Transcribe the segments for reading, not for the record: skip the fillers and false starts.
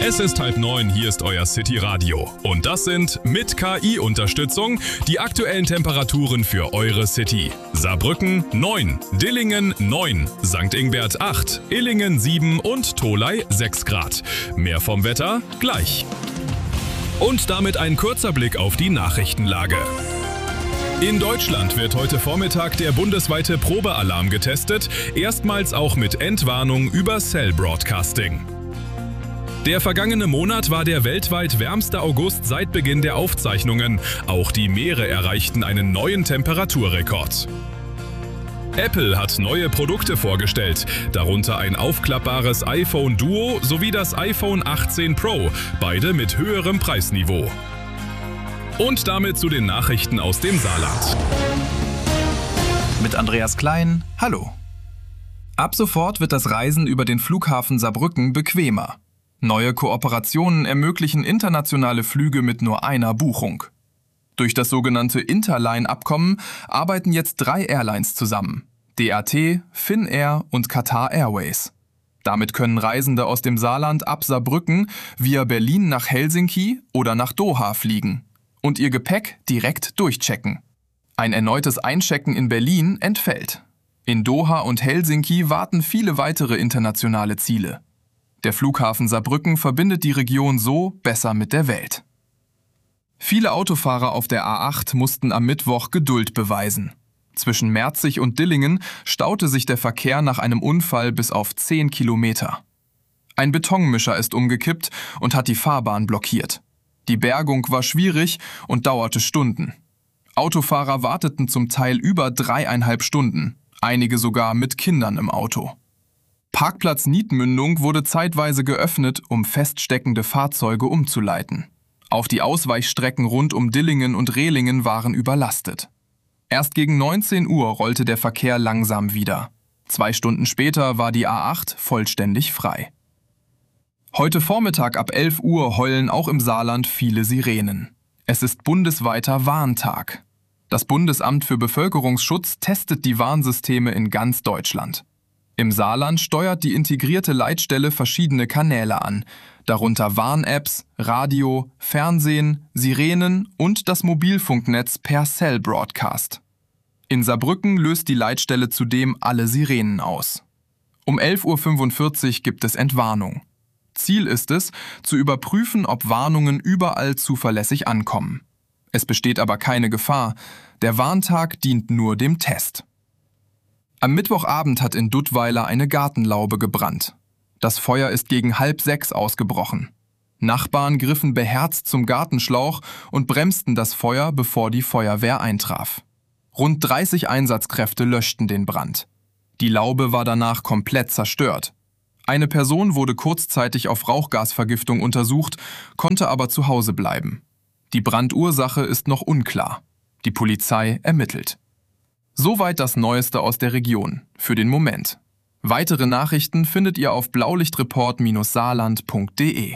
Es ist 8:30, hier ist euer City Radio. Und das sind mit KI-Unterstützung die aktuellen Temperaturen für eure City. Saarbrücken 9, Dillingen 9, St. Ingbert 8, Illingen 7 und Tholey 6 Grad. Mehr vom Wetter gleich. Und damit ein kurzer Blick auf die Nachrichtenlage. In Deutschland wird heute Vormittag der bundesweite Probealarm getestet, erstmals auch mit Entwarnung über Cell Broadcasting. Der vergangene Monat war der weltweit wärmste August seit Beginn der Aufzeichnungen. Auch die Meere erreichten einen neuen Temperaturrekord. Apple hat neue Produkte vorgestellt, darunter ein aufklappbares iPhone Duo sowie das iPhone 18 Pro, beide mit höherem Preisniveau. Und damit zu den Nachrichten aus dem Saarland. Mit Andreas Klein, hallo. Ab sofort wird das Reisen über den Flughafen Saarbrücken bequemer. Neue Kooperationen ermöglichen internationale Flüge mit nur einer Buchung. Durch das sogenannte Interline-Abkommen arbeiten jetzt 3 Airlines zusammen: DAT, Finnair und Qatar Airways. Damit können Reisende aus dem Saarland ab Saarbrücken via Berlin nach Helsinki oder nach Doha fliegen und ihr Gepäck direkt durchchecken. Ein erneutes Einchecken in Berlin entfällt. In Doha und Helsinki warten viele weitere internationale Ziele. Der Flughafen Saarbrücken verbindet die Region so besser mit der Welt. Viele Autofahrer auf der A8 mussten am Mittwoch Geduld beweisen. Zwischen Merzig und Dillingen staute sich der Verkehr nach einem Unfall bis auf 10 Kilometer. Ein Betonmischer ist umgekippt und hat die Fahrbahn blockiert. Die Bergung war schwierig und dauerte Stunden. Autofahrer warteten zum Teil über 3,5 Stunden, einige sogar mit Kindern im Auto. Parkplatz Niedmündung wurde zeitweise geöffnet, um feststeckende Fahrzeuge umzuleiten. Auch die Ausweichstrecken rund um Dillingen und Rehlingen waren überlastet. Erst gegen 19 Uhr rollte der Verkehr langsam wieder. 2 Stunden später war die A8 vollständig frei. Heute Vormittag ab 11 Uhr heulen auch im Saarland viele Sirenen. Es ist bundesweiter Warntag. Das Bundesamt für Bevölkerungsschutz testet die Warnsysteme in ganz Deutschland. Im Saarland steuert die integrierte Leitstelle verschiedene Kanäle an, darunter Warn-Apps, Radio, Fernsehen, Sirenen und das Mobilfunknetz per Cell Broadcast. In Saarbrücken löst die Leitstelle zudem alle Sirenen aus. Um 11:45 Uhr gibt es Entwarnung. Ziel ist es, zu überprüfen, ob Warnungen überall zuverlässig ankommen. Es besteht aber keine Gefahr. Der Warntag dient nur dem Test. Am Mittwochabend hat in Duttweiler eine Gartenlaube gebrannt. Das Feuer ist gegen 5:30 ausgebrochen. Nachbarn griffen beherzt zum Gartenschlauch und bremsten das Feuer, bevor die Feuerwehr eintraf. Rund 30 Einsatzkräfte löschten den Brand. Die Laube war danach komplett zerstört. Eine Person wurde kurzzeitig auf Rauchgasvergiftung untersucht, konnte aber zu Hause bleiben. Die Brandursache ist noch unklar. Die Polizei ermittelt. Soweit das Neueste aus der Region, für den Moment. Weitere Nachrichten findet ihr auf blaulichtreport-saarland.de.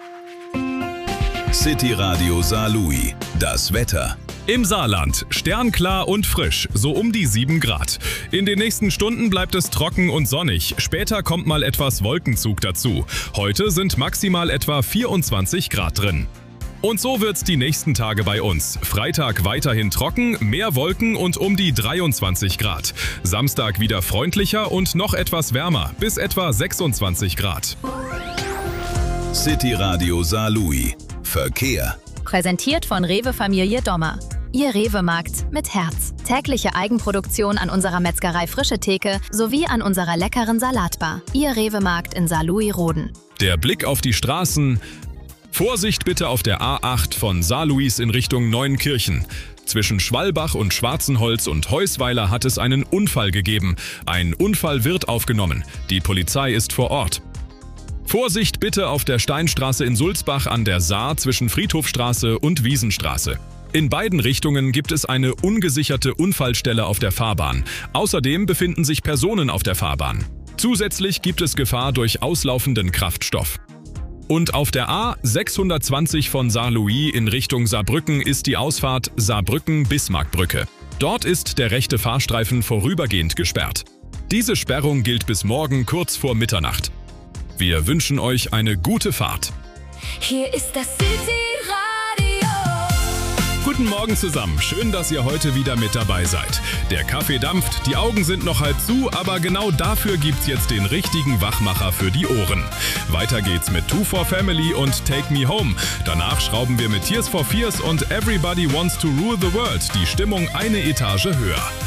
City Radio Saarlouis, das Wetter. Im Saarland sternklar und frisch, so um die 7 Grad. In den nächsten Stunden bleibt es trocken und sonnig. Später kommt mal etwas Wolkenzug dazu. Heute sind maximal etwa 24 Grad drin. Und so wird's die nächsten Tage bei uns. Freitag weiterhin trocken, mehr Wolken und um die 23 Grad. Samstag wieder freundlicher und noch etwas wärmer, bis etwa 26 Grad. City Radio Saarlouis. Verkehr. Präsentiert von Rewe Familie Dommer. Ihr Rewe-Markt mit Herz. Tägliche Eigenproduktion an unserer Metzgerei Frische Theke sowie an unserer leckeren Salatbar. Ihr Rewe-Markt in Saarlouis-Roden. Der Blick auf die Straßen. Vorsicht bitte auf der A8 von Saarlouis in Richtung Neuenkirchen. Zwischen Schwalbach und Schwarzenholz und Heusweiler hat es einen Unfall gegeben. Ein Unfall wird aufgenommen. Die Polizei ist vor Ort. Vorsicht bitte auf der Steinstraße in Sulzbach an der Saar zwischen Friedhofstraße und Wiesenstraße. In beiden Richtungen gibt es eine ungesicherte Unfallstelle auf der Fahrbahn. Außerdem befinden sich Personen auf der Fahrbahn. Zusätzlich gibt es Gefahr durch auslaufenden Kraftstoff. Und auf der A620 von Saarlouis in Richtung Saarbrücken ist die Ausfahrt Saarbrücken-Bismarckbrücke. Dort ist der rechte Fahrstreifen vorübergehend gesperrt. Diese Sperrung gilt bis morgen kurz vor Mitternacht. Wir wünschen euch eine gute Fahrt. Hier ist das City-Radio. Guten Morgen zusammen, schön, dass ihr heute wieder mit dabei seid. Der Kaffee dampft, die Augen sind noch halb zu, aber genau dafür gibt's jetzt den richtigen Wachmacher für die Ohren. Weiter geht's mit Two for Family und Take Me Home. Danach schrauben wir mit Tears for Fears und Everybody Wants to Rule the World die Stimmung eine Etage höher.